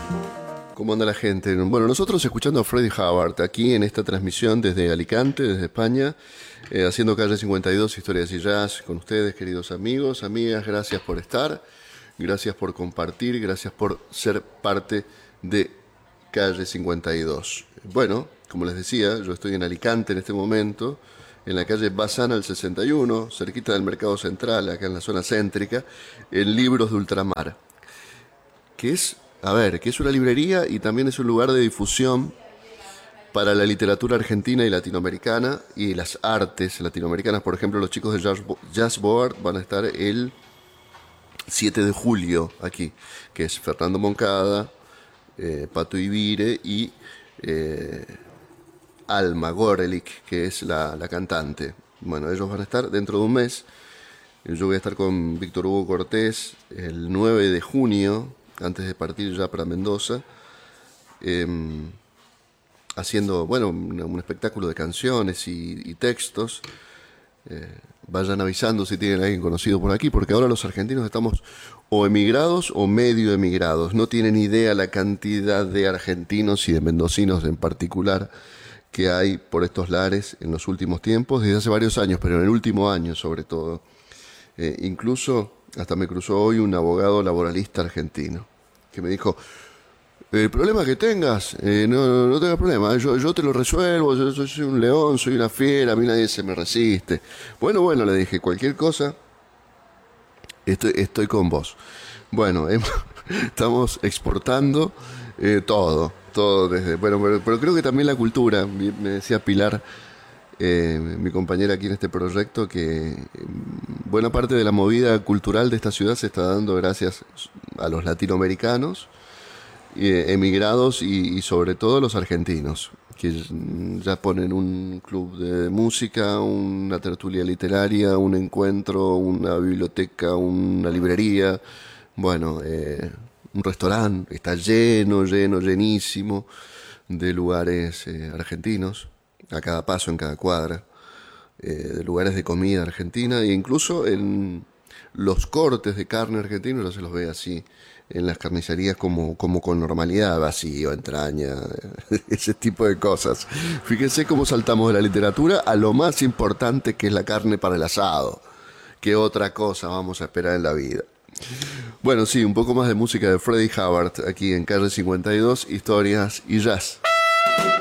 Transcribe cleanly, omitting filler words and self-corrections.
¿Cómo anda la gente? Bueno, nosotros escuchando a Freddie Hubbard aquí en esta transmisión desde Alicante, desde España, haciendo Calle 52, Historias y Jazz con ustedes, queridos amigos, amigas. Gracias por estar, gracias por compartir, gracias por ser parte de Calle 52. Bueno, como les decía, yo estoy en Alicante en este momento, en la calle Bazán al 61, cerquita del Mercado Central, acá en la zona céntrica, en Libros de Ultramar, que es una librería y también es un lugar de difusión para la literatura argentina y latinoamericana y las artes latinoamericanas. Por ejemplo, los chicos de Jazz Board van a estar el 7 de julio aquí, que es Fernando Moncada, Pato Ibire y Alma Gorelick, que es la cantante. Bueno, ellos van a estar dentro de un mes. Yo voy a estar con Víctor Hugo Cortés el 9 de junio, antes de partir ya para Mendoza, haciendo, bueno, un espectáculo de canciones y textos. Vayan avisando si tienen a alguien conocido por aquí, porque ahora los argentinos estamos o emigrados o medio emigrados. No tienen idea la cantidad de argentinos y de mendocinos en particular que hay por estos lares en los últimos tiempos, desde hace varios años, pero en el último año sobre todo. Incluso hasta me cruzó hoy un abogado laboralista argentino que me dijo: el problema que tengas, no tengas problema, yo te lo resuelvo, yo soy un león, soy una fiera, a mí nadie se me resiste. Bueno, le dije, cualquier cosa, estoy con vos. Bueno, estamos exportando todo desde, bueno, pero creo que también la cultura. Me decía Pilar, mi compañera aquí en este proyecto, que buena parte de la movida cultural de esta ciudad se está dando gracias a los latinoamericanos, emigrados y sobre todo los argentinos, que ya ponen un club de música, una tertulia literaria, un encuentro, una biblioteca, una librería, bueno, un restaurante. Está llenísimo de lugares argentinos, a cada paso, en cada cuadra, de lugares de comida argentina, e incluso en los cortes de carne argentinos no se los ve así en las carnicerías como con normalidad, vacío, entraña, ese tipo de cosas. Fíjense cómo saltamos de la literatura a lo más importante, que es la carne para el asado. ¿Qué otra cosa vamos a esperar en la vida? Bueno, sí, un poco más de música de Freddie Hubbard aquí en Calle 52, Historias y Jazz.